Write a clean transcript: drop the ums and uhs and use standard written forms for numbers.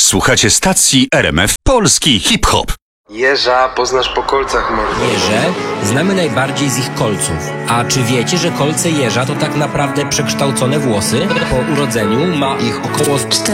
Słuchacie stacji RMF Polski Hip-Hop. Jeża poznasz po kolcach, mordo. Jeże znamy najbardziej z ich kolców. A czy wiecie, że kolce jeża to tak naprawdę przekształcone włosy? Po urodzeniu ma ich około 4